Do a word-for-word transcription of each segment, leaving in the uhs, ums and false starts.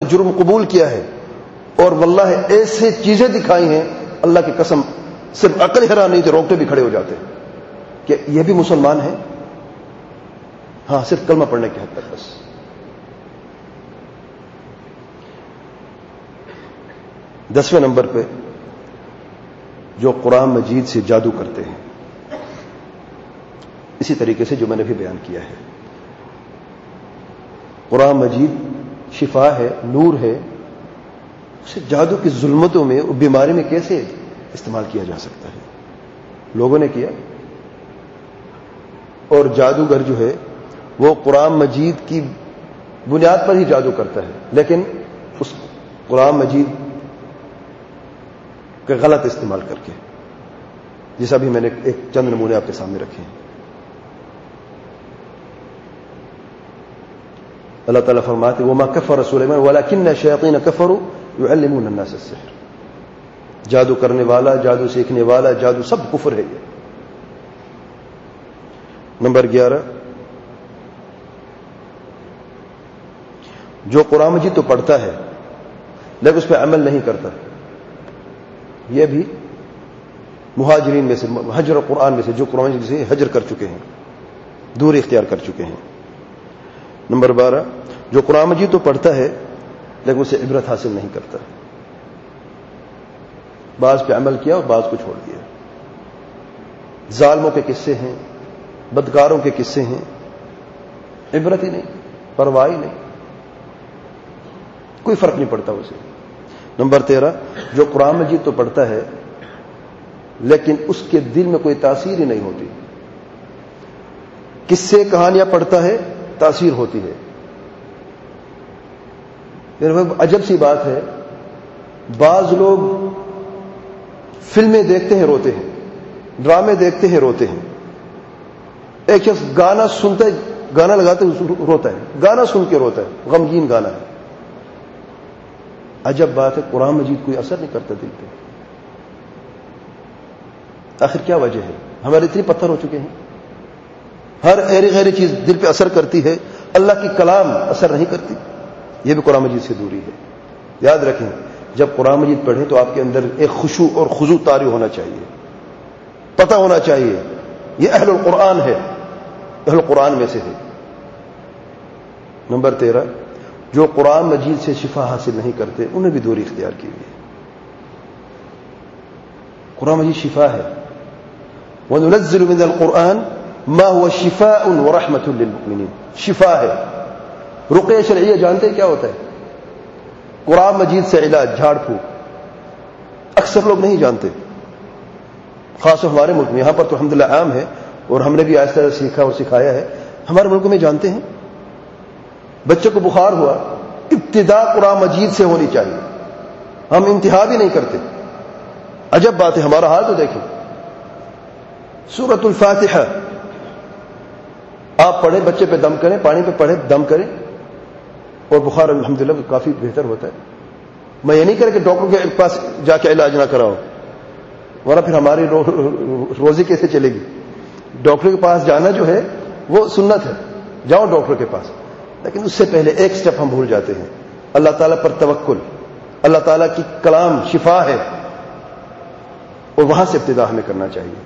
جرم قبول کیا ہے اور واللہ ایسے چیزیں دکھائی ہیں اللہ کی قسم صرف عقل حیران نہیں تھے، روکتے بھی کھڑے ہو جاتے کہ یہ بھی مسلمان ہے. ہاں صرف کلمہ پڑھنے کی حد تک بس. دسویں نمبر پہ جو قرآن مجید سے جادو کرتے ہیں، اسی طریقے سے جو میں نے بھی بیان کیا ہے. قرآن مجید شفا ہے، نور ہے، اسے جادو کی ظلمتوں میں اور بیماری میں کیسے استعمال کیا جا سکتا ہے؟ لوگوں نے کیا. اور جادوگر جو ہے وہ قرآن مجید کی بنیاد پر ہی جادو کرتا ہے، لیکن اس قرآن مجید کا غلط استعمال کر کے، جیسا بھی میں نے ایک چند نمونے آپ کے سامنے رکھے ہیں. اللہ تعالیٰ فرماتے وما کفر سلیمان ولکن الشیاطین کفروا یعلمون الناس السحر. جادو کرنے والا، جادو سیکھنے والا، جادو سب کفر ہے. یہ نمبر گیارہ، جو قرآن مجید تو پڑھتا ہے لیکن اس پہ عمل نہیں کرتا، یہ بھی مہاجرین میں سے، حجر قرآن میں سے، جو قرآن مجید سے حجر کر چکے ہیں، دوری اختیار کر چکے ہیں. نمبر بارہ، جو قرآن مجید تو پڑھتا ہے لیکن اسے عبرت حاصل نہیں کرتا، بعض پہ عمل کیا اور بعض کو چھوڑ دیا. ظالموں کے قصے ہیں، بدکاروں کے قصے ہیں، عبرت ہی نہیں، پرواہ ہی نہیں، کوئی فرق نہیں پڑتا اسے. نمبر تیرہ، جو قرآن مجید تو پڑھتا ہے لیکن اس کے دل میں کوئی تاثیر ہی نہیں ہوتی. قصے کہانیاں پڑھتا ہے، تاثیر ہوتی ہے. عجب سی بات ہے، بعض لوگ فلمیں دیکھتے ہیں روتے ہیں، ڈرامے دیکھتے ہیں روتے ہیں. ایک شخص گانا سنتا ہے، گانا لگاتے روتا ہے، گانا سن کے روتا ہے، غمگین گانا ہے. عجب بات ہے، قرآن مجید کوئی اثر نہیں کرتا دل پہ. آخر کیا وجہ ہے؟ ہمارے اتنے پتھر ہو چکے ہیں، ہر ایری غیری چیز دل پہ اثر کرتی ہے، اللہ کی کلام اثر نہیں کرتی. یہ بھی قرآن مجید سے دوری ہے. یاد رکھیں، جب قرآن مجید پڑھیں تو آپ کے اندر ایک خشوع اور خضوع طاری ہونا چاہیے، پتہ ہونا چاہیے یہ اہل القرآن ہے، اہل قرآن میں سے ہے. نمبر تیرہ، جو قرآن مجید سے شفا حاصل نہیں کرتے انہیں بھی دوری اختیار کی ہوئی ہے. قرآن مجید شفا ہے. وَنُنَزِّلُ مِنَ الْقُرْآنِ مَا هُوَ شِفَاءٌ وَرَحْمَةٌ لِّلْمُؤْمِنِينَ. شفا ہے. رقیہ شرعیہ جانتے ہیں کیا ہوتا ہے؟ قرآن مجید سے علاج، جھاڑ پھونک. اکثر لوگ نہیں جانتے، خاص طور ہمارے ملک میں. یہاں پر تو الحمدللہ عام ہے اور ہم نے بھی آہستہ آہستہ سیکھا اور سکھایا ہے. ہمارے ملک میں جانتے ہیں، بچے کو بخار ہوا، ابتدا قرآن مجید سے ہونی چاہیے، ہم انتہا بھی نہیں کرتے. عجب بات ہے، ہمارا حال تو دیکھیں. سورۃ الفاتحہ آپ پڑھیں، بچے پہ دم کریں، پانی پہ پڑھیں، دم کریں، اور بخار الحمدللہ کافی بہتر ہوتا ہے. میں یہ نہیں کریں کہ ڈاکٹر کے پاس جا کے علاج نہ کراؤ، ورنہ پھر ہماری رو روزی کیسے چلے گی؟ ڈاکٹر کے پاس جانا جو ہے وہ سنت ہے، جاؤ ڈاکٹر کے پاس. لیکن اس سے پہلے ایک سٹیپ ہم بھول جاتے ہیں، اللہ تعالیٰ پر توکل. اللہ تعالیٰ کی کلام شفا ہے اور وہاں سے ابتدا ہمیں کرنا چاہیے.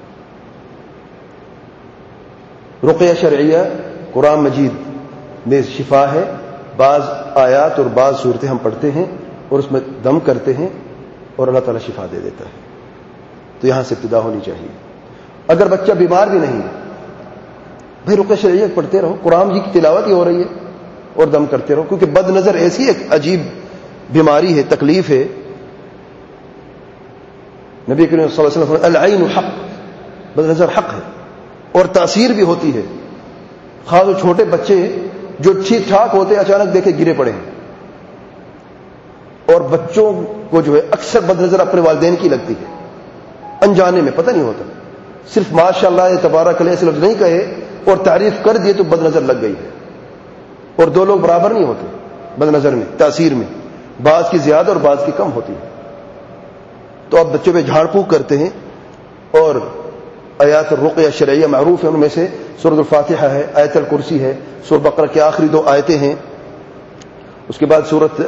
رقیہ شرعیہ قرآن مجید میں شفا ہے. بعض آیات اور بعض صورتیں ہم پڑھتے ہیں اور اس میں دم کرتے ہیں اور اللہ تعالیٰ شفا دے دیتا ہے. تو یہاں سے ابتدا ہونی چاہیے. اگر بچہ بیمار بھی نہیں ہے، بھائی رقیہ شرعیہ پڑھتے رہو، قرآن جی کی تلاوت ہی ہو رہی ہے اور دم کرتے رہو. کیونکہ بد نظر ایسی ایک عجیب بیماری ہے، تکلیف ہے. نبی کریم صلی اللہ علیہ وسلم العین حق، بد نظر حق ہے اور تاثیر بھی ہوتی ہے. خاص چھوٹے بچے جو ٹھیک ٹھاک ہوتے اچانک دیکھے گرے پڑے ہیں. اور بچوں کو جو ہے اکثر بد نظر اپنے والدین کی لگتی ہے، انجانے میں پتہ نہیں ہوتا. صرف ماشاء اللہ تبارک اللہ ایسے لفظ نہیں کہے اور تعریف کر دیے تو بد نظر لگ گئی ہے. اور دو لوگ برابر نہیں ہوتے بد نظر میں، تاثیر میں، بعض کی زیادہ اور بعض کی کم ہوتی ہے. تو آپ بچوں پہ جھاڑ پھونک کرتے ہیں. اور آیات الرقیہ شرعیہ معروف ہے، ان میں سے سورۃ الفاتحہ ہے، آیت الکرسی ہے، سورۃ بقرہ کی آخری دو آیتیں ہیں. اس کے بعد سورۃ